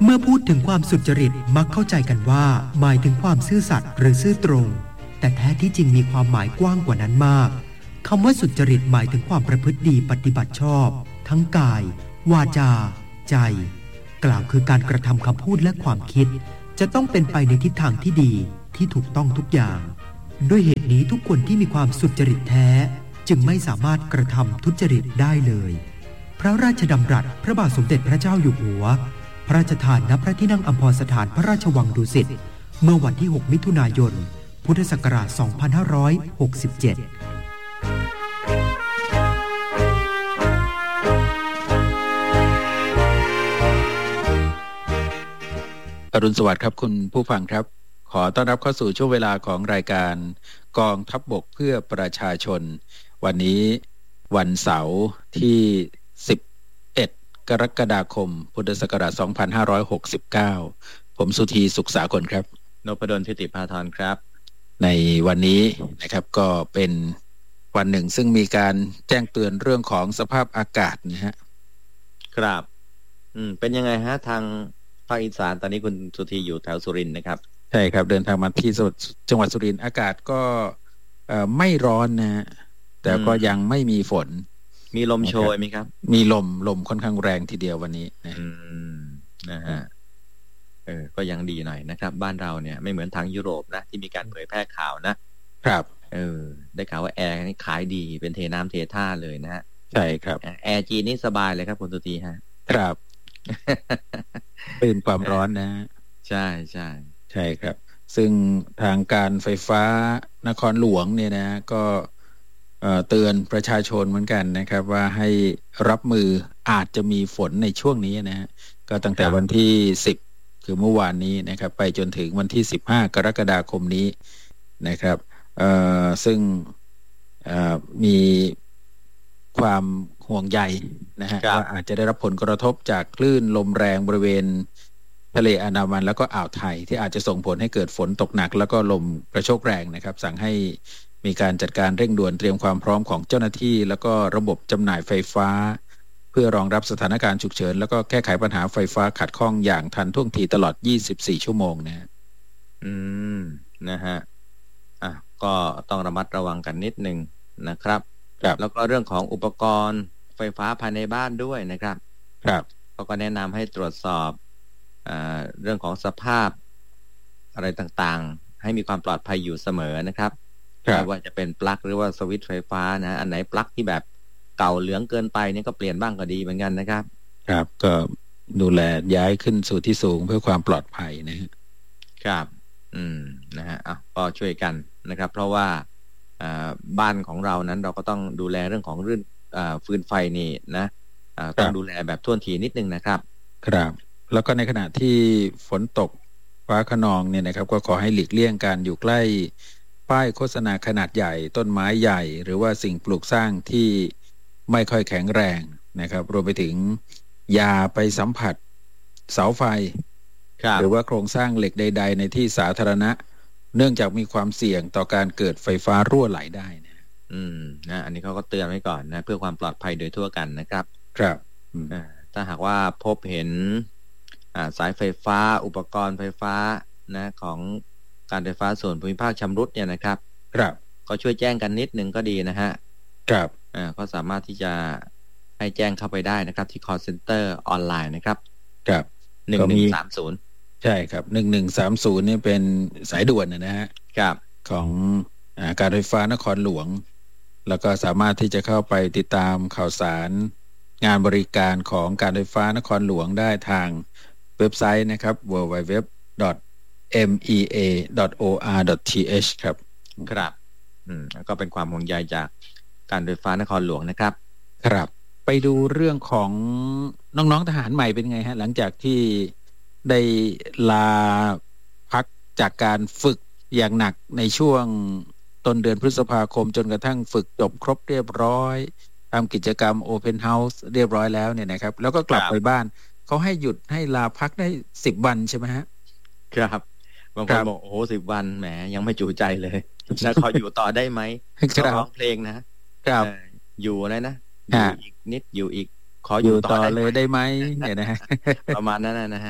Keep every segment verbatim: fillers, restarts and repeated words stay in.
เมื่อพูดถึงความสุจริตมักเข้าใจกันว่าหมายถึงความซื่อสัตย์หรือซื่อตรงแต่แท้ที่จริงมีความหมายกว้างกว่านั้นมากคำว่าสุจริตหมายถึงความประพฤติดีปฏิบัติชอบทั้งกายวาจาใจกล่าวคือการกระทำคำพูดและความคิดจะต้องเป็นไปในทิศทางที่ดีที่ถูกต้องทุกอย่างด้วยเหตุนี้ทุกคนที่มีความสุจริตแท้จึงไม่สามารถกระทำทุจริตได้เลยพระราชดำรัสพระบาทสมเด็จพระเจ้าอยู่หัวพระราชทานณพระที่นั่งอัมพรสถานพระราชวังดุสิตเมื่อวันที่หกมิถุนายนพุทธศักราชสองพันห้าร้อยหกสิบเจ็ดอรุณสวัสดิ์ครับคุณผู้ฟังครับขอต้อนรับเข้าสู่ช่วงเวลาของรายการกองทัพบกเพื่อประชาชนวันนี้วันเสาร์ที่สิบเอ็ดกรกฎาคมพุทธศักราชสองพันห้าร้อยหกสิบเก้าผมสุธีสุขสากลครับนพดลทิติภาธรครับในวันนี้นะครับก็เป็นวันหนึ่งซึ่งมีการแจ้งเตือนเรื่องของสภาพอากาศนะฮะครับอืมเป็นยังไงฮะทางภาคอีสานตอนนี้คุณสุธีอยู่แถวสุรินทร์นะครับใช่ครับเดินทางมาที่จังหวัดสุรินทร์อากาศก็เอ่อไม่ร้อนนะฮะแต่ก็ยังไม่มีฝนมีลมโชยไหมครับมีลมลมค่อนข้างแรงทีเดียววันนี้นะอืมนะฮะเออก็ยังดีหน่อยนะครับบ้านเราเนี่ยไม่เหมือนทางยุโรปนะที่มีการเผยแพร่ข่าวนะครับเออได้ข่าวว่าแอร์นี่ขายดีเป็นเทน้ำเทท่าเลยนะฮะใช่ครับแอร์จีนนี่สบายเลยครับคุณสุธีฮะครับเป็นความร้อนนะใช่ใช่ใช่ครับซึ่งทางการไฟฟ้านครหลวงเนี่ยนะก็เตือนประชาชนเหมือนกันนะครับว่าให้รับมืออาจจะมีฝนในช่วงนี้นะฮะก็ตั้งแต่วันที่สิบคือเมื่อวานนี้นะครับไปจนถึงวันที่สิบห้ากรกฎาคมนี้นะครับซึ่งมีความห่วงใยนะฮะว่าอาจจะได้รับผลกระทบจากคลื่นลมแรงบริเวณทะเลอันดามันแล้วก็อ่าวไทยที่อาจจะส่งผลให้เกิดฝนตกหนักแล้วก็ลมกระโชกแรงนะครับสั่งให้มีการจัดการเร่งด่วนเตรียมความพร้อมของเจ้าหน้าที่แล้วก็ระบบจำหน่ายไฟฟ้าเพื่อรองรับสถานการณ์ฉุกเฉินแล้วก็แก้ไขปัญหาไฟฟ้าขัดข้องอย่างทันท่วงทีตลอดยี่สิบสี่ชั่วโมงนะฮะอืมนะฮะอ่ะก็ต้องระมัดระวังกันนิดนึงนะครับครับแล้วก็เรื่องของอุปกรณ์ไฟฟ้าภายในบ้านด้วยนะครับครับเขาก็แนะนำให้ตรวจสอบอ่าเรื่องของสภาพอะไรต่างๆให้มีความปลอดภัยอยู่เสมอนะครับไม่ว่าจะเป็นปลั๊กหรือว่าสวิตช์ไฟฟ้านะอันไหนปลั๊กที่แบบเก่าเหลืองเกินไปนี่ก็เปลี่ยนบ้างก็ดีเหมือนกันนะครับครับก็ดูแลย้ายขึ้นสู่ที่สูงเพื่อความปลอดภัยนะครับอืมนะฮะอ่ะก็ช่วยกันนะครับเพราะว่าอ่าบ้านของเรานั้นเราก็ต้องดูแลเรื่องของเรื่องอ่าฟืนไฟนี่นะอ่าต้องดูแลแบบท่วนทีนิดนึงนะครับครับแล้วก็ในขณะที่ฝนตกฟ้าคะนองเนี่ยนะครับก็ขอให้หลีกเลี่ยงการอยู่ใกล้ป้ายโฆษณาขนาดใหญ่ต้นไม้ใหญ่หรือว่าสิ่งปลูกสร้างที่ไม่ค่อยแข็งแรงนะครับรวมไปถึงอย่าไปสัมผัสเสาไฟหรือว่าโครงสร้างเหล็กใดๆในที่สาธารณะเนื่องจากมีความเสี่ยงต่อการเกิดไฟฟ้ารั่วไหลได้นะอืมนะอันนี้เขาก็เตือนไว้ก่อนนะเพื่อความปลอดภัยโดยทั่วกันนะครับครับอ่าถ้าหากว่าพบเห็นอ่าสายไฟฟ้าอุปกรณ์ไฟฟ้านะของการไฟฟ้าส่วนภูมิภาคชำรุดเนี่ยนะครับครับก็ช่วยแจ้งกันนิดนึงก็ดีนะฮะครับอ่าก็สามารถที่จะให้แจ้งเข้าไปได้นะครับที่ call center ออนไลน์นะครับครับหนึ่งหนึ่งสามศูนย์ใช่ครับหนึ่งหนึ่งสามศูนย์นี่เป็นสายด่วนนะฮะครับของอ่าการไฟฟ้านครหลวงแล้วก็สามารถที่จะเข้าไปติดตามข่าวสารงานบริการของการไฟฟ้านครหลวงได้ทางเว็บไซต์นะครับ ดับเบิลยู ดับเบิลยู ดับเบิลยู ดอท เอ็ม อี เอ ดอท โอ อาร์ ดอท ที เอช ครับครับอืมก็เป็นความห่วงใยจากการไฟฟ้านครหลวงนะครับครับไปดูเรื่องของน้องๆทหารใหม่เป็นไงฮะหลังจากที่ได้ลาพักจากการฝึกอย่างหนักในช่วงต้นเดือนพฤษภาคมจนกระทั่งฝึกจบครบเรียบร้อยทำกิจกรรม Open House เรียบร้อยแล้วเนี่ยนะครับแล้วก็กลับไปบ้านเขาให้หยุดให้ลาพักได้สิบวันใช่ไหมฮะครับบางคนบอกโอ้โหสิบวันแหมยังไม่จูใจเลยแล้วขออยู่ต่อได้ไหมร้องเพลงนะครับอยู่อะไรนะอยู่อีกนิดอยู่อีกขออยู่ต่อเลยได้ไหมเนี่ยนะฮะประมาณนั้นนะฮะ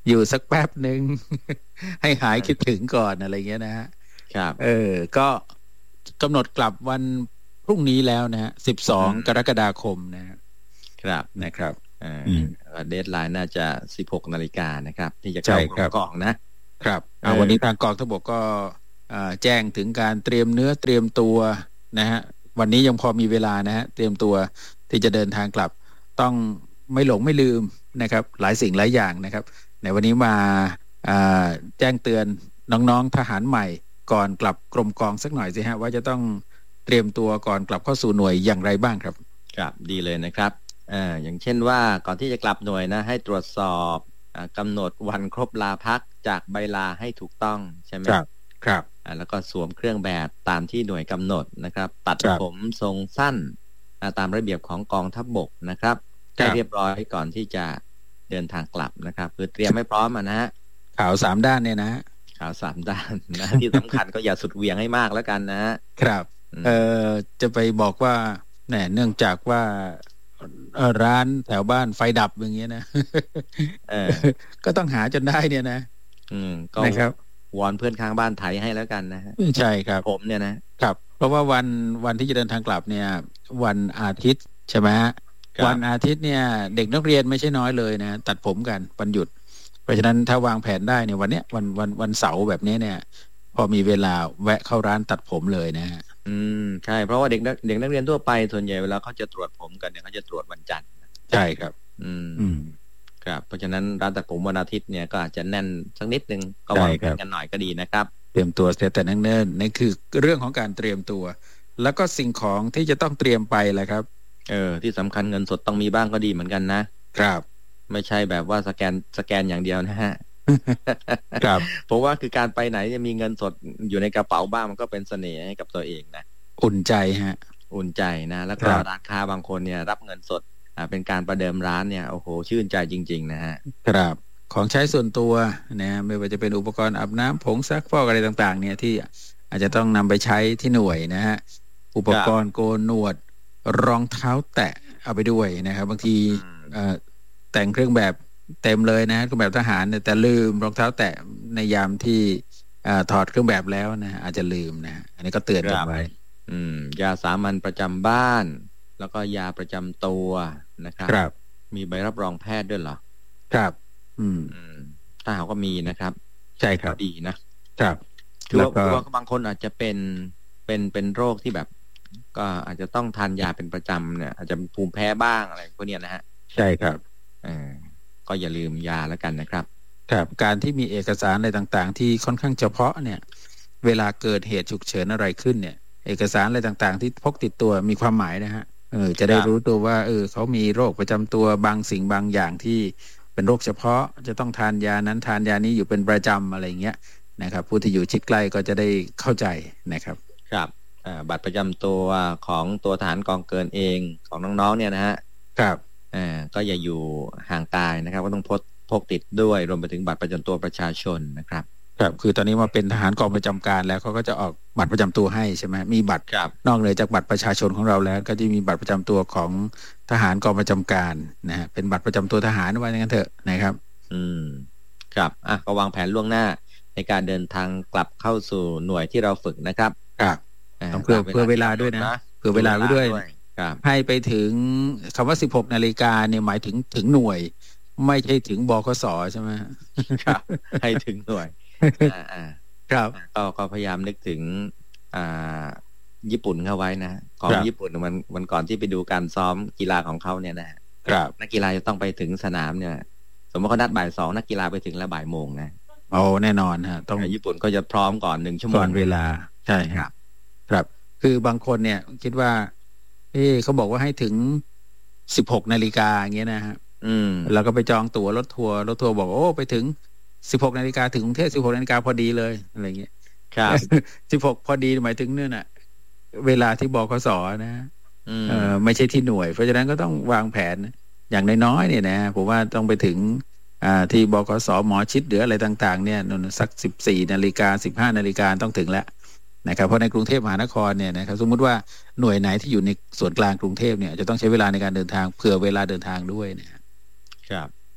อยู่สักแป๊บหนึ่ง ให้หายคิดถึงก่อนอะไรเงี้ยนะฮะครับเออก็กำหนดกลับวันพรุ่งนี้แล้วนะฮะสิบสองกรกฎาคมนะครับนะครับเดดไลน์น่าจะสิบหกนาฬิกานะครับที่จะเข้ากองนะครับวันนี้ทางกองทัพบกก็แจ้งถึงการเตรียมเนื้อเตรียมตัวนะฮะวันนี้ยังพอมีเวลานะฮะเตรียมตัวที่จะเดินทางกลับต้องไม่หลงไม่ลืมนะครับหลายสิ่งหลายอย่างนะครับในวันนี้มาแจ้งเตือนน้องๆทหารใหม่ก่อนกลับกรมกองสักหน่อยสิฮะว่าจะต้องเตรียมตัวก่อนกลับเข้าสู่หน่วยอย่างไรบ้างครับครับดีเลยนะครับอ่าอย่างเช่นว่าก่อนที่จะกลับหน่วยนะให้ตรวจสอบอ่ากำหนดวันครบลาพักจากใบลาให้ถูกต้องใช่ไหมครับครับอ่าแล้วก็สวมเครื่องแบบตามที่หน่วยกำหนดนะครับตัดผมทรงสั้นตามระเบียบของกองทัพบกนะครับให้เรียบร้อยก่อนที่จะเดินทางกลับนะครับคือเตรียมให้พร้อมอ่ะนะฮะข่าวสามด้านเนี่ยนะข่าวสามด้านนะที่สำคัญก็อย่าสุดเวียงให้มากแล้วกันนะฮะครับเอ่อจะไปบอกว่าแหมเนื่องจากว่าร้านแถวบ้านไฟดับอย่างเงี้ยนะเออก็ต้องหาจนได้เนี่ยนะอืมก็นะครับวอนเพื่อนข้างบ้านไถให้แล้วกันนะฮะใช่ครับผมเนี่ยนะครับเพราะว่าวันวันที่จะเดินทางกลับเนี่ยวันอาทิตย์ใช่ไหมวันอาทิตย์เนี่ยเด็กนักเรียนไม่ใช่น้อยเลยนะตัดผมกันวันหยุดเพราะฉะนั้นถ้าวางแผนได้เนี่ยวันเนี้ยวันวันวันเสาร์แบบนี้เนี่ยพอมีเวลาแวะเข้าร้านตัดผมเลยนะฮะอืมใช่เพราะว่าเด็กเด็กนักเรียนทั่วไปส่วนใหญ่เวลาเขาจะตรวจผมกันเนี่ยเขาจะตรวจวันจันทร์ใช่ครับอืมอืมครับเพราะฉะนั้นร้านตัดผมวันอาทิตย์เนี่ยก็อาจจะแน่นสักนิดนึงก็วางแผนกันหน่อยก็ดีนะครับเตรียมตัวเสียแต่เนิ่นๆนั่นคือเรื่องของการเตรียมตัวแล้วก็สิ่งของที่จะต้องเตรียมไปแหละครับเออที่สำคัญเงินสดต้องมีบ้างก็ดีเหมือนกันนะครับไม่ใช่แบบว่าสแกนสแกนอย่างเดียวนะฮะครับเพราะว่าคือการไปไหนจะมีเงินสดอยู่ในกระเป๋าบ้างมันก็เป็นเสน่ห์ให้กับตัวเองนะอุ่นใจฮะอุ่นใจนะแล้วก็ร้านค้าบางคนเนี่ยรับเงินสดอ่าเป็นการประเดิมร้านเนี่ยโอ้โหชื่นใจจริงๆนะฮะครับของใช้ส่วนตัวนะไม่ว่าจะเป็นอุปกรณ์อาบน้ำผงซักฟอกอะไรต่างๆเนี่ยที่อาจจะต้องนำไปใช้ที่หน่วยนะฮะอุปกรณ์โกนหนวดรองเท้าแตะเอาไปด้วยนะครับบางทีแต่งเครื่องแบบเต็มเลยนะเครื่องแบบทหารแต่ลืมรองเท้าแตะในยามที่ถอดเครื่องแบบแล้วนะอาจจะลืมนะอันนี้ก็เตือนกันไว้อืมยาสามัญประจำบ้านแล้วก็ยาประจำตัวนะครับครับมีใบรับรองแพทย์ด้วยเหรอครับอืมถ้าหากว่ามีนะครับใช่ครับดีนะครับคือว่าบางคนอาจจะเป็นเป็นเป็นโรคที่แบบก็อาจจะต้องทานยาเป็นประจำเนี่ยอาจจะภูมิแพ้บ้างอะไรพวกนี้นะฮะใช่ครับเออก็อย่าลืมยาแล้วกันนะครับครับการที่มีเอกสารอะไรต่างๆที่ค่อนข้างเฉพาะเนี่ยเวลาเกิดเหตุฉุกเฉินอะไรขึ้นเนี่ยเอกสารอะไรต่างๆที่พกติดตัวมีความหมายนะฮะเออจะได้รู้ตัวว่าเออเขามีโรคประจำตัวบางสิ่งบางอย่างที่เป็นโรคเฉพาะจะต้องทานยานั้นทานยานี้อยู่เป็นประจำอะไรเงี้ยนะครับผู้ที่อยู่ชิดใกล้ก็จะได้เข้าใจนะครับครับบัตรประจำตัวของตัวทหารกองเกินเองของน้องๆเนี่ยนะฮะครับอ่าก็อย่าอยู่ห่างกายนะครับก็ต้องพกพกติดด้วยรวมไปถึงบัตรประจำตัวประชาชนนะครับครับคือตอนนี้มาเป็นทหารกองประจำการแล้วเขาก็จะออกบัตรประจำตัวให้ใช่ไหมมีบัตรนอกเหนือจากบัตรประชาชนของเราแล้วก็จะมีบัตรประจำตัวของทหารกองประจำการนะฮะเป็นบัตรประจำตัวทหารว่าอย่างนั้นเถอะนะครับอืมครับอ่ะก็วางแผนล่วงหน้าในการเดินทางกลับเข้าสู่หน่วยที่เราฝึกนะครับครับต้องเพื่อเพื่อเวลาด้วยนะเพื่อเวลาไว้ด้วยให้ไปถึงคำว่าสิบหกนาฬิกาเนี่ยหมายถึงถึงหน่วยไม่ใช่ถึงบขสใช่ไหมครับให้ถึงหน่วยอ่าครับก็ก็พยายามนึกถึงอ่าญี่ปุ่นเข้าไว้นะของญี่ปุ่นมันมันก่อนที่ไปดูการซ้อมกีฬาของเขาเนี่ยนะครับนักกีฬาจะต้องไปถึงสนามเนี่ยสมมติเขานัดบ่ายสองนักกีฬาไปถึงแล้วบ่ายโมงนะโอ้แน่นอนฮะต้องญี่ปุ่นก็จะพร้อมก่อนหนึ่งชั่วโมงก่อนเวลาใช่ครับครับคือบางคนเนี่ยคิดว่าเอ๊ะเขาบอกว่าให้ถึงสิบหกนาฬิกาอย่างเงี้ยนะฮะอืมแล้วก็ไปจองตั๋วรถทัวร์รถทัวร์บอกโอ้ไปถึงสิบหกนาฬิกาถึงกรุงเทพสิบหกนาฬิกาพอดีเลยอะไรเงี้ยครับสิบหกพอดีหมายถึงเนี่ยน่ะเวลาที่บขสนะเออไม่ใช่ที่หน่วยเพราะฉะนั้นก็ต้องวางแผนอย่างน้อยๆเนี่ยนะผมว่าต้องไปถึงอ่าที่บขสหมอชิดหรืออะไรต่างๆเนี่ยสักสิบสี่นาฬิกาสิบห้านาฬิกาต้องถึงแล้วนะครับเพราะในกรุงเทพมหานครเนี่ยนะครับสมมุติว่าหน่วยไหนที่อยู่ในส่วนกลางกรุงเทพเนี่ยจะต้องใช้เวลาในการเดินทางเผื่อเวลาเดินทางด้วยนะครับครับ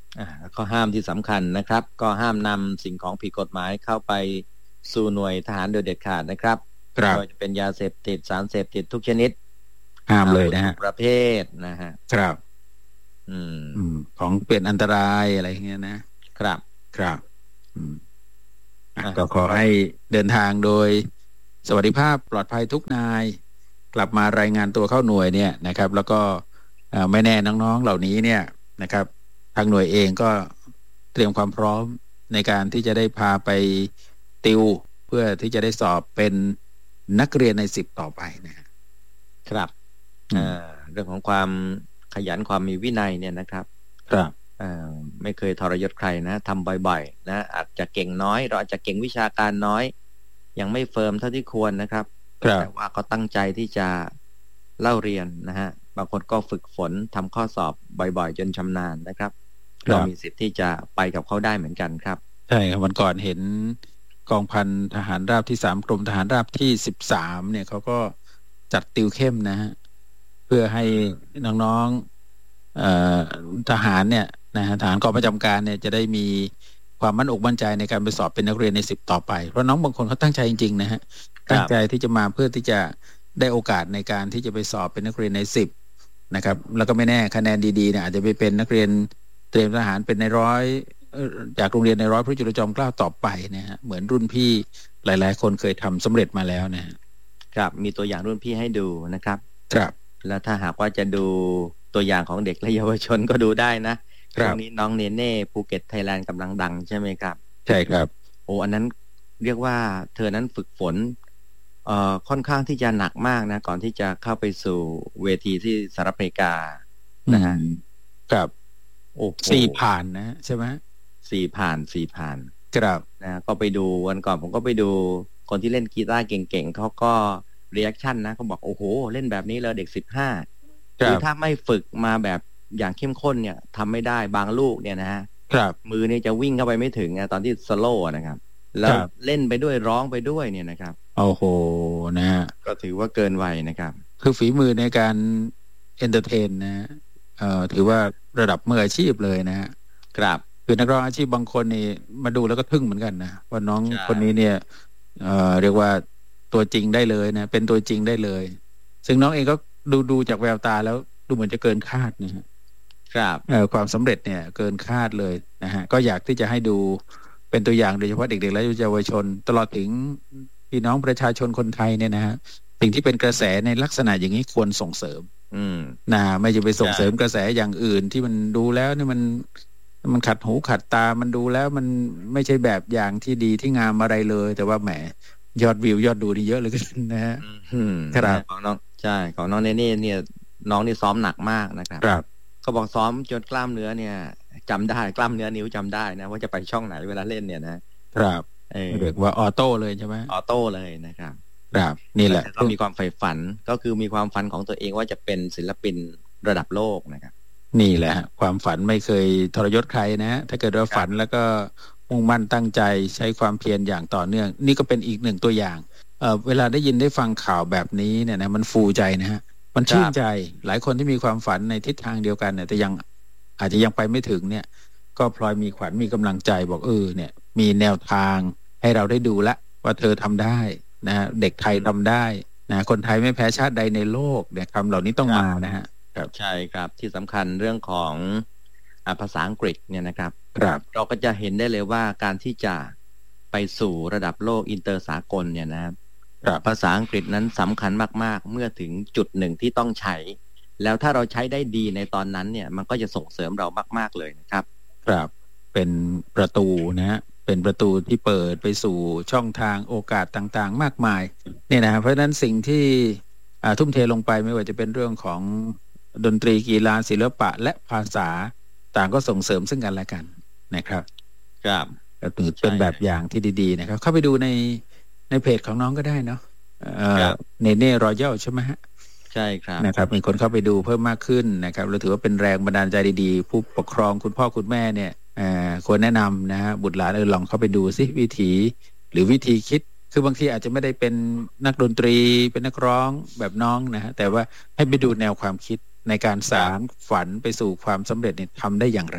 อ่าข้อห้ามที่สำคัญนะครับก็ห้ามนำสิ่งของผิดกฎหมายเข้าไปสู่หน่วยทหารโดยเด็ดขาดนะครับครับก็จะเป็นยาเสพติดสารเสพติดทุกชนิดห้ามเลยนะฮะประเภทนะฮะครับอืมอืมของเป็นอันตรายอะไรอย่างเงี้ยนะครับครับอืมก็ขอให้เดินทางโดยสวัสดิภาพปลอดภัยทุกนายกลับมารายงานตัวเข้าหน่วยเนี่ยนะครับแล้วก็ไม่แน่น้องๆเหล่านี้เนี่ยนะครับทางหน่วยเองก็เตรียมความพร้อมในการที่จะได้พาไปติวเพื่อที่จะได้สอบเป็นนักเรียนในสิบต่อไปนะครับเรื่องของความขยันความมีวินัยเนี่ยนะครับครับไม่เคยทรยศใครนะทำบ่อยๆนะอาจจะเก่งน้อยเราอาจจะเก่งวิชาการน้อยยังไม่เฟิร์มเท่าที่ควรนะครับแต่ว่าเขาตั้งใจที่จะเล่าเรียนนะฮะบางคนก็ฝึกฝนทำข้อสอบบ่อยๆจนชำนาญนะครับเรามีสิทธิ์ที่จะไปกับเขาได้เหมือนกันครับใช่ครับวันก่อนเห็นกองพันทหารราบที่สามกรมทหารราบที่สิบสามเนี่ยเขาก็จัดติวเข้มนะฮะเพื่อให้น้องๆทหารเนี่ยนะฮะทหารกองประจำการเนี่ยจะได้มีความมั่นอกมั่นใจในการไปสอบเป็นนักเรียนในสิบต่อไปเพราะน้องบางคนเขาตั้งใจจริงๆนะฮะตั้งใจที่จะมาเพื่อที่จะได้โอกาสในการที่จะไปสอบเป็นนักเรียนในสิบนะครับแล้วก็ไม่แน่คะแนนดีๆเนี่ยอาจจะไปเป็นนักเรียนเตรียมทหารเป็นในร้อยจากโรงเรียนในร้อยพระจุลจอมเกล้าต่อไปนะฮะเหมือนรุ่นพี่หลายๆคนเคยทำสำเร็จมาแล้วนะครับมีตัวอย่างรุ่นพี่ให้ดูนะครับครับแล้วถ้าหากว่าจะดูตัวอย่างของเด็กและเยาวชนก็ดูได้นะตรงนี้น้องเนเน่ภูเก็ตไทยแลนด์กำลังดังใช่ไหมครับใช่ครับโอ้อันนั้นเรียกว่าเธอนั้นฝึกฝนเอ่อค่อนข้างที่จะหนักมากนะก่อนที่จะเข้าไปสู่เวทีที่สหรัฐอเมริกานะฮะครับโอ้สี่ผ่านนะใช่ไหมสี่ผ่านสี่ผ่านครับนะก็ไปดูวันก่อนผมก็ไปดูคนที่เล่นกีตาร์เก่งๆเขาก็รีแอคชั่นนะเขาบอกโอ้โหเล่นแบบนี้เลยเด็กสิบห้าคือถ้าไม่ฝึกมาแบบอย่างเข้มข้นเนี่ยทำไม่ได้บางลูกเนี่ยนะฮะมือเนี่ยจะวิ่งเข้าไปไม่ถึงนะตอนที่สโลว์นะครับแล้วเล่นไปด้วยร้องไปด้วยเนี่ยนะครับโอ้โหนะฮะก็ถือว่าเกินวัยนะครับคือฝีมือในการเอนเตอร์เทนนะเอ่อถือว่าระดับมืออาชีพเลยนะฮะครับคือนักร้องอาชีพบางคนนี่มาดูแล้วก็ทึ่งเหมือนกันนะว่าน้องคนนี้เนี่ยเอ่อเรียกว่าตัวจริงได้เลยนะเป็นตัวจริงได้เลยซึ่งน้องเองก็ดูดูจากแววตาแล้วดูเหมือนจะเกินคาดนะฮะครับเอ่อความสำเร็จเนี่ยเกินคาดเลยนะฮะก็อยากที่จะให้ดูเป็นตัวอย่างโดยเฉพาะเด็กๆและเยาวชนตลอดถึงพี่น้องประชาชนคนไทยเนี่ยนะฮะสิ่งที่เป็นกระแสในลักษณะอย่างนี้ควรส่งเสริมอืมนะไม่จะไปส่งเสริมกระแสอย่างอื่นที่มันดูแล้วนี่มันมันขัดหูขัดตามันดูแล้วมันไม่ใช่แบบอย่างที่ดีที่งามอะไรเลยแต่ว่าแหมยอดวิวยอดดูนี่เยอะเลยกันนะฮะครับของน้องใช่ของน้องเนเน่เนี่ยน้องนี่ซ้อมหนักมากนะครับครับเขาบอกซ้อมจนกล้ามเนื้อเนี่ยจำได้กล้ามเนื้อนิ้วจำได้นะว่าจะไปช่องไหนเวลาเล่นเนี่ยนะครับเรียกว่าออโต้เลยใช่ไหมออโต้เลยนะครับครับนี่แหละก็มีความใฝ่ฝันก็คือมีความฝันของตัวเองว่าจะเป็นศิลปินระดับโลกนะครับนี่แหละความฝันไม่เคยทรยศใครนะถ้าเกิดว่าฝันแล้วก็มุ่งมั่นตั้งใจใช้ความเพียรอย่างต่อเนื่องนี่ก็เป็นอีกหนึ่งตัวอย่างเอ่อเวลาได้ยินได้ฟังข่าวแบบนี้เนี่ยนะมันฟูใจนะฮะมันชื่นใจหลายคนที่มีความฝันในทิศทางเดียวกันเนี่ยแต่ยังอาจจะยังไปไม่ถึงเนี่ยก็พลอยมีขวัญมีกำลังใจบอกเออเนี่ยมีแนวทางให้เราได้ดูละว่าเธอทำได้นะฮะเด็กไทยทำได้นะคนไทยไม่แพ้ชาติใดในโลกเนี่ยคำเหล่านี้ต้องมานะฮะครับใช่ครับที่สำคัญเรื่องของภาษาอังกฤษเนี่ยนะครับครับเราก็จะเห็นได้เลยว่าการที่จะไปสู่ระดับโลกอินเตอร์สากลเนี่ยนะครับภาษาอังกฤษนั้นสำคัญมากๆเมื่อถึงจุดหนึ่งที่ต้องใช้แล้วถ้าเราใช้ได้ดีในตอนนั้นเนี่ยมันก็จะส่งเสริมเรามากๆเลยนะครับครับเป็นประตูนะฮะเป็นประตูที่เปิดไปสู่ช่องทางโอกาสต่างๆมากมายเนี่ยนะเพราะฉะนั้นสิ่งที่ทุ่มเทลงไปไม่ว่าจะเป็นเรื่องของดนตรีกีฬาศิลปะและภาษาต่างก็ส่งเสริมซึ่งกันและกันนะครับครับก็ถือเป็นแบบอย่างที่ดีๆนะครับเข้าไปดูในในเพจของน้องก็ได้เนาะเนเน่รอยัลใช่ไหมฮะใช่ครับนะครับมีคนเข้าไปดูเพิ่มมากขึ้นนะครับเราถือว่าเป็นแรงบันดาลใจดีๆผู้ปกครองคุณพ่อคุณแม่เนี่ยควรแนะนำนะฮะบุตรหลานเออลองเข้าไปดูซิวิธีหรือวิธีคิดคือบางทีอาจจะไม่ได้เป็นนักดนตรีเป็นนักร้องแบบน้องนะฮะแต่ว่าให้ไปดูแนวความคิดในการสานฝันไปสู่ความสำเร็จเนี่ยทำได้อย่างไร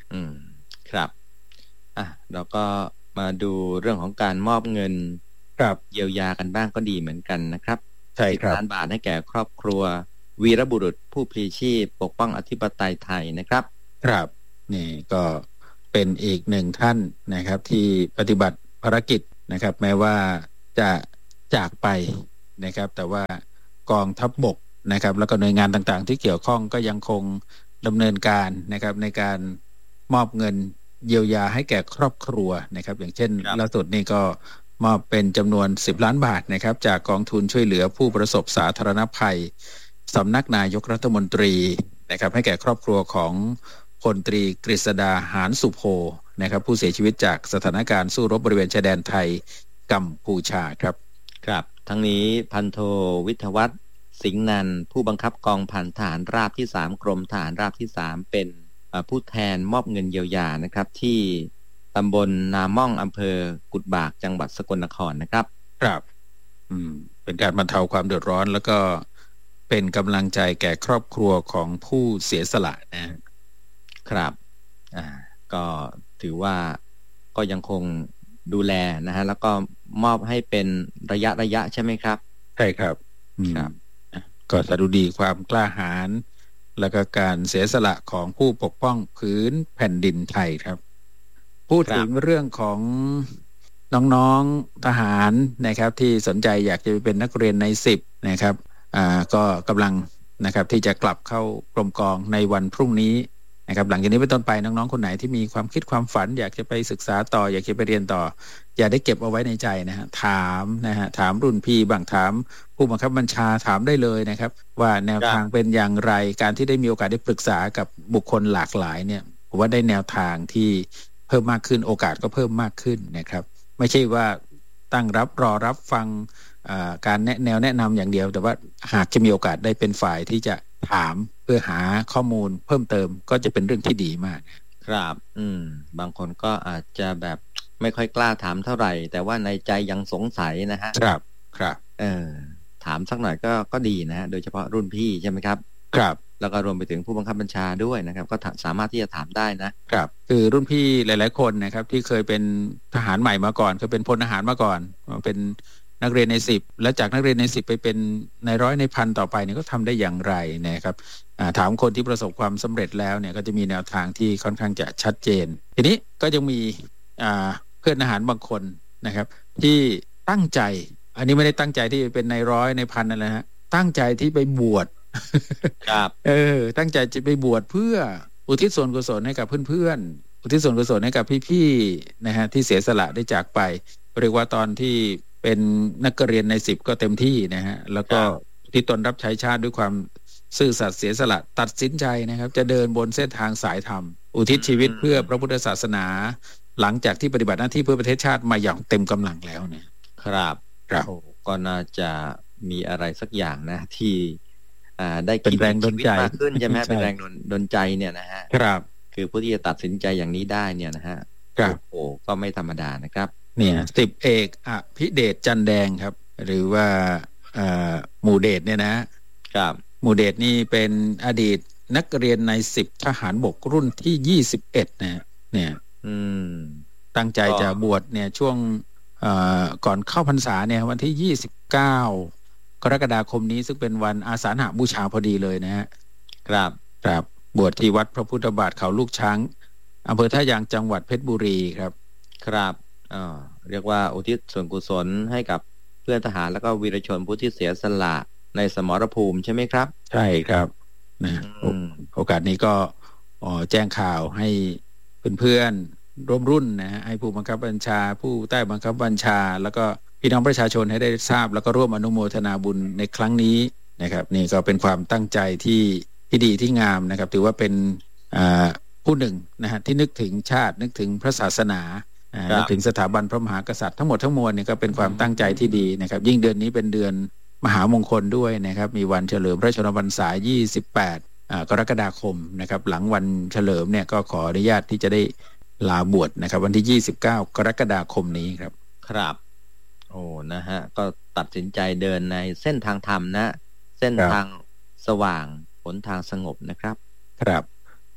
อืมครับอ่ะเราก็มาดูเรื่องของการมอบเงินครับเยียวยากันบ้างก็ดีเหมือนกันนะครับใช่ครับสิบล้านบาทให้แก่ครอบครัววีรบุรุษผู้พลีชีพปกป้องอธิปไตยไทยนะครับครับนี่ก็เป็นอีกหนึ่งท่านนะครับที่ปฏิบัติภารกิจนะครับแม้ว่าจะจากไปนะครับแต่ว่ากองทัพบกนะครับแล้วก็หน่วยงานต่างๆที่เกี่ยวข้องก็ยังคงดำเนินการนะครับในการมอบเงินเยียวยาให้แก่ครอบครัวนะครับอย่างเช่นล่าสุดนี่ก็มอบเป็นจำนวนสิบล้านบาทนะครับจากกองทุนช่วยเหลือผู้ประสบสาธารณภัยสำนักนายกรัฐมนตรีนะครับให้แก่ครอบครัวของพลตรีกฤษดาหานสุโภนะครับผู้เสียชีวิตจากสถานการณ์สู้รบบริเวณชายแดนไทยกัมพูชาครับครับทั้งนี้พันโทวิทยวัฒน์สิงห์นันท์ผู้บังคับกองพันทหารราบที่สามกรมทหารราบที่สามเป็นผู้แทนมอบเงินเยียวยานะครับที่ตำบลนาม่องอำเภอกุดบากจังหวัดสกลนครนะครับครับอืมเป็นการบรรเทาความเดือดร้อนแล้วก็เป็นกำลังใจแก่ครอบครัวของผู้เสียสละนะครับอ่าก็ถือว่าก็ยังคงดูแลนะฮะแล้วก็มอบให้เป็นระยะระยะใช่ไหมครับใช่ครับครับก็สดุดีความกล้าหาญและก็การเสียสละของผู้ปกป้องพื้นแผ่นดินไทยครับพูดถึงเรื่องของน้องๆทหารนะครับที่สนใจอยากจะไปเป็นนักเรียนในสิบนะครับอ่าก็กำลังนะครับที่จะกลับเข้ากรมกองในวันพรุ่งนี้นะครับหลังจากนี้เป็นต้นไปน้องๆคนไหนที่มีความคิดความฝันอยากจะไปศึกษาต่ออยากจะไปเรียนต่ออย่าได้เก็บเอาไว้ในใจนะฮะถามนะฮะถามรุ่นพี่บางถามผู้บังคับบัญชาถามได้เลยนะครับว่าแนวทางเป็นอย่างไรการที่ได้มีโอกาสได้ปรึกษากับบุคคลหลากหลายเนี่ยผมว่าได้แนวทางที่เพิ่มมากขึ้นโอกาสก็เพิ่มมากขึ้นนะครับไม่ใช่ว่าตั้งรับรอรับฟังการแนะแนวแนะนำอย่างเดียวแต่ว่าหากจะมีโอกาสได้เป็นฝ่ายที่จะถามเพื่อหาข้อมูลเพิ่มเติมก็จะเป็นเรื่องที่ดีมากครับอืมบางคนก็อาจจะแบบไม่ค่อยกล้าถามเท่าไหร่แต่ว่าในใจยังสงสัยนะฮะครับครับเออถามสักหน่อยก็ก็ดีนะฮะโดยเฉพาะรุ่นพี่ใช่ไหมครับครับแล้วก็รวมไปถึงผู้บังคับบัญชาด้วยนะครับก็สามารถที่จะถามได้นะครับคือรุ่นพี่หลายๆคนนะครับที่เคยเป็นทหารใหม่มาก่อนเคยเป็นพลทหารมาก่อนเป็นนักเรียนในสิบและจากนักเรียนในสิบไปเป็นในร้อยในพันต่อไปเนี่ยก็ทำได้อย่างไรนะครับถามคนที่ประสบความสำเร็จแล้วเนี่ยก็จะมีแนวทางที่ค่อนข้างจะชัดเจนทีนี้ก็ยังมีเพื่อนทหารบางคนนะครับที่ตั้งใจอันนี้ไม่ได้ตั้งใจที่จะเป็นในร้อยในพันนั่นแหละฮะตั้งใจที่ไปบวชครับเออตั้งใจจะไปบวชเพื่ออุทิศส่วนกุศลให้กับเพื่อนๆอุทิศส่วนกุศลให้กับพี่ๆนะฮะที่เสียสละได้จากไปเรียกว่าตอนที่เป็นนักเรียนในสิบก็เต็มที่นะฮะแล้วก็ที่ตนรับใช้ชาติด้วยความซื่อสัตย์เสียสละตัดสินใจนะครับจะเดินบนเส้นทางสายธรรมอุทิศชีวิตเพื่อพระพุทธศาสนาหลังจากที่ปฏิบัติหน้าที่เพื่อประเทศชาติมาอย่างเต็มกำลังแล้วเนี่ยครับครับก็น่าจะมีอะไรสักอย่างนะที่ได้เป็นแรงดลใจมากขึ้นใช่ไหมเป็นแรงดลใจเนี่ยนะฮะครับคือผู้ที่จะตัดสินใจอย่างนี้ได้เนี่ยนะฮะครับโอ้ก็ไม่ธรรมดานะครับเนี่ยสิบเอกอภิเดชจันแดงครับหรือว่าหมู่เดชเนี่ยนะครับหมู่เดชนี่เป็นอดีตนักเรียนในสิบทหารบกรุ่นที่ยี่สิบเอ็ดนะเนี่ยอืมตั้งใจจะบวชเนี่ยช่วงก่อนเข้าพรรษาเนี่ยวันที่ยี่สิบเก้ากรกฎาคมนี้ซึ่งเป็นวันอาสาฬหบูชาพอดีเลยนะฮะครับครับบวชที่วัดพระพุทธบาทเขาลูกช้างอำเภอท่ายางจังหวัดเพชรบุรีครับครับอ่าเรียกว่าอุทิศส่วนกุศลให้กับเพื่อนทหารแล้วก็วีรชนผู้ที่เสียสละในสมรภูมิใช่ไหมครับใช่ครับนะโอกาสนี้ก็แจ้งข่าวให้เพื่อนๆร่วมรุ่นนะฮะให้ผู้บังคับบัญชาผู้ใต้บังคับบัญชาแล้วก็พี่น้องประชาชนให้ได้ทราบแล้วก็ร่วมอนุโมทนาบุญในครั้งนี้นะครับนี่ก็เป็นความตั้งใจที่ที่ดีที่งามนะครับถือว่าเป็นผู้หนึ่งนะฮะที่นึกถึงชาตินึกถึงพระศาสนานึกถึงสถาบันพระมหากษัตริย์ทั้งหมดทั้งมวลเนี่ยก็เป็นความตั้งใจที่ดีนะครับยิ่งเดือนนี้เป็นเดือนมหามงคลด้วยนะครับมีวันเฉลิมพระชนมพรรษายี่สิบแปดกรกฎาคมนะครับหลังวันเฉลิมเนี่ยก็ขออนุญาตที่จะได้ลาบวชนะครับวันที่ยี่สิบเก้ากรกฎาคมนี้ครับครับโอ้นะฮะก็ตัดสินใจเดินในเส้นทางธรรมนะเส้นทางสว่างหนทางสงบนะครับครับ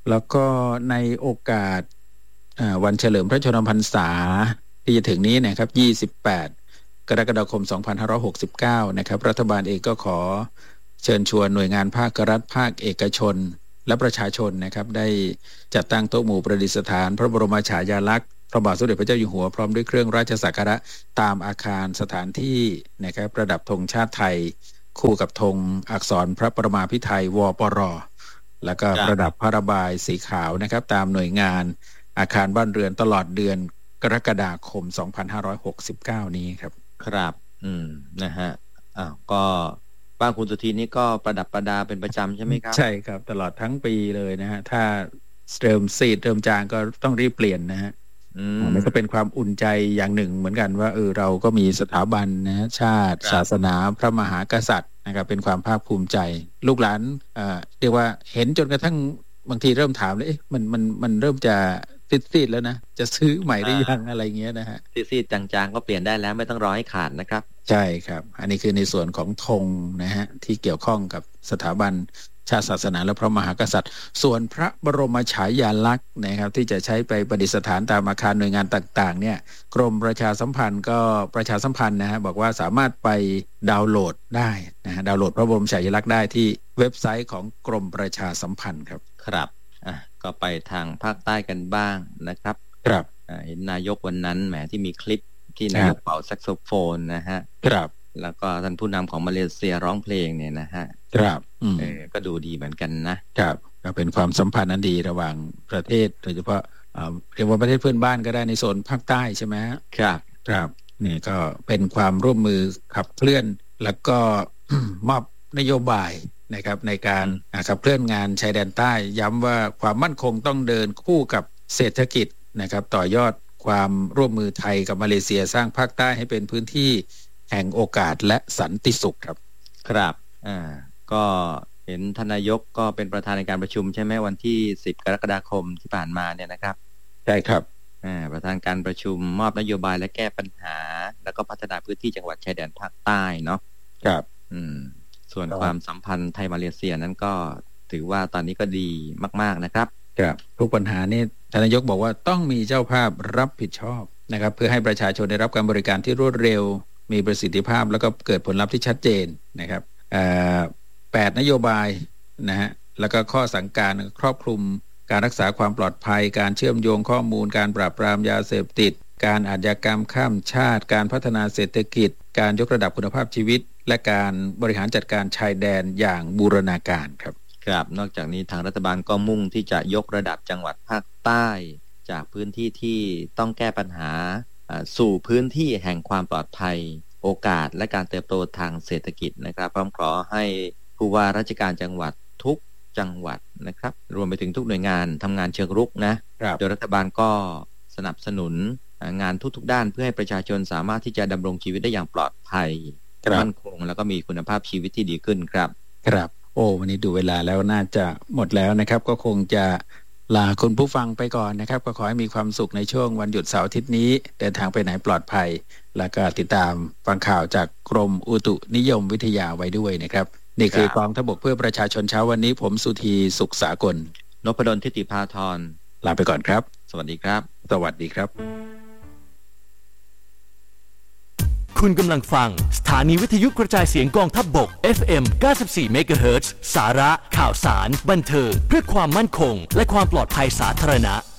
แล้วก็ในโอกาสวันเฉลิมพระชนมพรรษาที่จะถึงนี้นะครับยี่สิบแปดกรกฎาคมสองพันห้าร้อยหกสิบเก้านะครับรัฐบาลเองก็ขอเชิญชวนหน่วยงานภาครัฐภาคเอกชนและประชาชนนะครับได้จัดตั้งโต๊ะหมู่ประดิษฐานพระบรมฉายาลักษณ์พระบาทสมเด็จพระเจ้าอยู่หัวพร้อมด้วยเครื่องราชสักการะตามอาคารสถานที่นะครับประดับธงชาติไทยคู่กับธงอักษรพระประมาภิไธยวปร.แล้วก็ประดับพระระบายสีขาวนะครับตามหน่วยงานอาคารบ้านเรือนตลอดเดือนกรกฎาคมสองพันห้าร้อยหกสิบเก้านี้ครับครับอืมนะฮะอ้าวก็บ้านคุณสุทินนี่ก็ประดับประดาเป็นประจำใช่ไหมครับใช่ครับตลอดทั้งปีเลยนะฮะถ้าเริ่มซีดเริ่มจางก็ต้องรีบเปลี่ยนนะฮะมันก็เป็นความอุ่นใจอย่างหนึ่งเหมือนกันว่าเออเราก็มีสถาบันนะฮะชาติศาสนาพระมหากษัตริย์นะครับเป็นความภาคภูมิใจลูกหลานเอ่อเรียกว่าเห็นจนกระทั่งบางทีเริ่มถามเลยเอ๊ะมันมันมันเริ่มจะซีดๆแล้วนะจะซื้อใหม่ได้ยังอะไรเงี้ยนะฮะซีดๆจางๆก็เปลี่ยนได้แล้วไม่ต้องรอให้ขาดนะครับใช่ครับอันนี้คือในส่วนของธงนะฮะที่เกี่ยวข้องกับสถาบันชาติศาสนาและพระมหากษัตริย์ส่วนพระบรมฉายาลักษณ์นะครับที่จะใช้ไปประดิษฐานตามอาคารหน่วยงานต่างๆเนี่ยกรมประชาสัมพันธ์ก็ประชาสัมพันธ์นะฮะบอกว่าสามารถไปดาวน์โหลดได้นะฮะดาวน์โหลดพระบรมฉายาลักษณ์ได้ที่เว็บไซต์ของกรมประชาสัมพันธ์ครับครับอ่ะก็ไปทางภาคใต้กันบ้างนะครับครับเห็นนายกวันนั้นแหมที่มีคลิปที่นายกเป่าแซกโซโฟนนะฮะครับแล้วก็ท่านผู้นำของมาเลเซียร้องเพลงเนี่ยนะฮะครับเออก็ดูดีเหมือนกันนะครับก็เป็นความสัมพันธ์อันดีระหว่างประเทศโดยเฉพาะเรียกว่าประเทศเพื่อนบ้านก็ได้ในโซนภาคใต้ใช่ไหมครับครับนี่ก็เป็นความร่วมมือขับเคลื่อนแล้วก็ มอบนโยบายนะครับในการขับเคลื่อนงานชายแดนใต้ย้ำว่าความมั่นคงต้องเดินคู่กับเศรษฐกิจนะครับต่อยอดความร่วมมือไทยกับมาเลเซียสร้างภาคใต้ให้เป็นพื้นที่แห่งโอกาสและสันติสุขครับครับอ่าก็เห็นทนายกก็เป็นประธานในการประชุมใช่ไหมวันที่สิบกรกฎาคมที่ผ่านมาเนี่ยนะครับใช่ครับอ่าประธานการประชุมมอบนโยบายและแก้ปัญหาแล้วก็พัฒนาพื้นที่จังหวัดชายแดนภาคใต้เนาะครับอืมส่วนความสัมพันธ์ไทยมาเลเซียนั้นก็ถือว่าตอนนี้ก็ดีมากๆนะครับครับทุกปัญหานี่ทนายกบอกว่าต้องมีเจ้าภาพรับผิดชอบนะครับเพื่อให้ประชาชนได้รับการบริการที่รวดเร็วมีประสิทธิภาพแล้วก็เกิดผลลัพธ์ที่ชัดเจนนะครับแปดนโยบายนะฮะแล้วก็ข้อสั่งการครอบคลุมการรักษาความปลอดภัยการเชื่อมโยงข้อมูลการปราบปรามยาเสพติดการอาชญากรรมข้ามชาติการพัฒนาเศรษฐกิจการยกระดับคุณภาพชีวิตและการบริหารจัดการชายแดนอย่างบูรณาการครับครับนอกจากนี้ทางรัฐบาลก็มุ่งที่จะยกระดับจังหวัดภาคใต้จากพื้นที่ที่ต้องแก้ปัญหาสู่พื้นที่แห่งความปลอดภัยโอกาสและการเติบโตทางเศรษฐกิจนะครับพร้อมขอให้ผู้ว่าราชการจังหวัดทุกจังหวัดนะครับรวมไปถึงทุกหน่วยงานทำงานเชิงรุกนะโดยรัฐบาลก็สนับสนุนงานทุกๆด้านเพื่อให้ประชาชนสามารถที่จะดำรงชีวิตได้อย่างปลอดภัยมั่นคงแล้วก็มีคุณภาพชีวิตที่ดีขึ้นครับครับโอ้วันนี้ดูเวลาแล้วน่าจะหมดแล้วนะครับก็คงจะลาคุณผู้ฟังไปก่อนนะครับก็ขอให้มีความสุขในช่วงวันหยุดเสาร์อาทิตย์นี้เดินทางไปไหนปลอดภัยแล้วก็ติดตามฟังข่าวจากกรมอุตุนิยมวิทยาไว้ด้วยนะครับนี่คือกองทัพบกเพื่อประชาชนเช้าวันนี้ผมสุธีสุขสากลนพดลทิติภาธรลาไปก่อนครับสวัสดีครับสวัสดีครับคุณกำลังฟังสถานีวิทยุกระจายเสียงกองทัพบก เอฟ เอ็ม เก้าสิบสี่ เมกะเฮิรตซ์ สาระข่าวสารบันเทิงเพื่อความมั่นคงและความปลอดภัยสาธารณะ